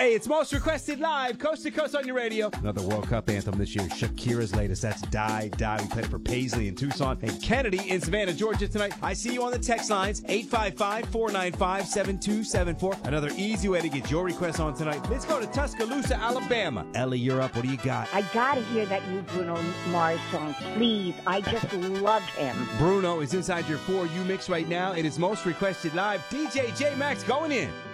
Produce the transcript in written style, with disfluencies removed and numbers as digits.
Hey, it's Most Requested Live, coast to coast on your radio. Another World Cup anthem this year. Shakira's latest. That's Die, Die. We played it for Paisley in Tucson. And Kennedy in Savannah, Georgia tonight. I see you on the text lines, 855-495-7274. Another easy way to get your requests on tonight. Let's go to Tuscaloosa, Alabama. Ellie, you're up. What do you got? I gotta hear that new Bruno Mars song, please. I just love him. Bruno is inside your For You mix right now. It is Most Requested Live. DJ J Max going in.